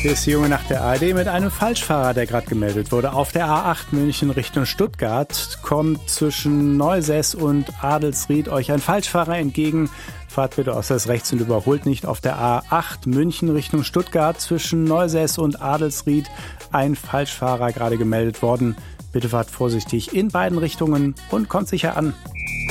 Hier ist die Junge Nacht der ARD mit einem Falschfahrer, der gerade gemeldet wurde. Auf der A8 München Richtung Stuttgart kommt zwischen Neusess und Adelsried euch ein Falschfahrer entgegen. Fahrt bitte äußerst rechts und überholt nicht. Auf der A8 München Richtung Stuttgart zwischen Neusess und Adelsried ein Falschfahrer gerade gemeldet worden. Bitte fahrt vorsichtig in beiden Richtungen und kommt sicher an.